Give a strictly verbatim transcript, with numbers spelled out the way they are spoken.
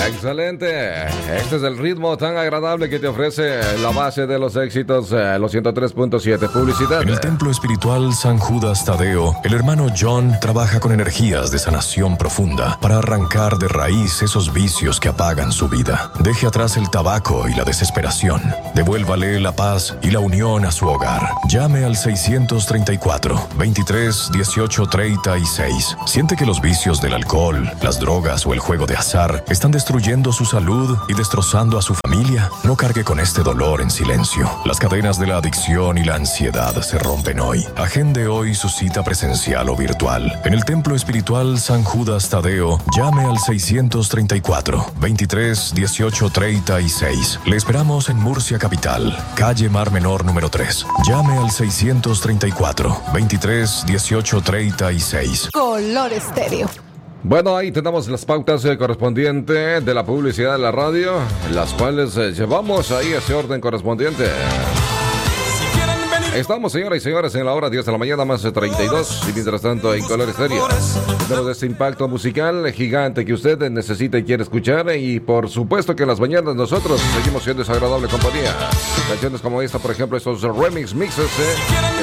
Excelente. Este es el ritmo tan agradable que te ofrece la base de los éxitos, eh, los ciento tres punto siete. Publicidad. En el templo espiritual San Judas Tadeo, el hermano John trabaja con energías de sanación profunda para arrancar de raíz esos vicios que apagan su vida. Deje atrás el tabaco y la desesperación. Devuélvale la paz y la unión a su hogar. Llame al seiscientos treinta y cuatro, veintitrés, dieciocho, treinta y seis. ¿Siente que los vicios del alcohol, las drogas o el juego de azar están destruyendo su salud y destrozando a su familia? No cargue con este dolor en silencio. Las cadenas de la adicción y la ansiedad se rompen hoy. Agende hoy su cita presencial o virtual. En el templo espiritual San Judas Tadeo, llame al seiscientos treinta y cuatro, veintitrés, dieciocho, treinta y seis. Le esperamos en Murcia Capital, calle Mar Menor número tres. Llame al seiscientos treinta y cuatro, veintitrés, dieciocho, treinta y seis. Color Estéreo. Bueno, ahí tenemos las pautas eh, correspondientes de la publicidad de la radio, las cuales eh, llevamos ahí ese orden correspondiente. Estamos, señoras y señores, en la hora diez de la mañana, más de treinta y dos, y mientras tanto en Color Estéreo tenemos este impacto musical gigante que usted necesita y quiere escuchar, y por supuesto que en las mañanas nosotros seguimos siendo esa agradable compañía. Canciones como esta, por ejemplo, estos remix mixes, eh,